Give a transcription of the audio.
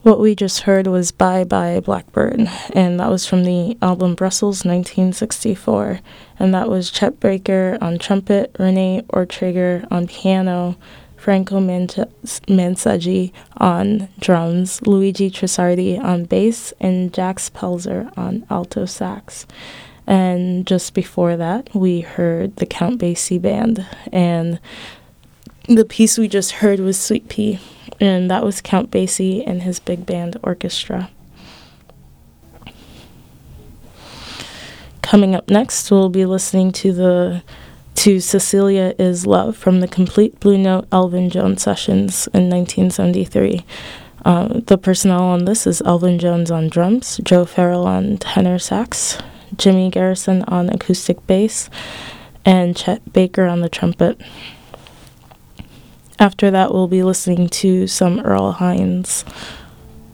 What we just heard was Bye Bye Blackbird, and that was from the album Brussels 1964. And that was Chet Baker on trumpet, Renee Ortega on piano, Franco Mansaggi on drums, Luigi Trisardi on bass, and Jax Pelzer on alto sax. And just before that, we heard the Count Basie Band, and the piece we just heard was Sweet Pea, and that was Count Basie and his big band orchestra. Coming up next, we'll be listening to Cecilia Is Love from the Complete Blue Note Elvin Jones sessions in 1973. The personnel on this is Elvin Jones on drums, Joe Farrell on tenor sax, Jimmy Garrison on acoustic bass, and Chet Baker on the trumpet. After that, we'll be listening to some Earl Hines.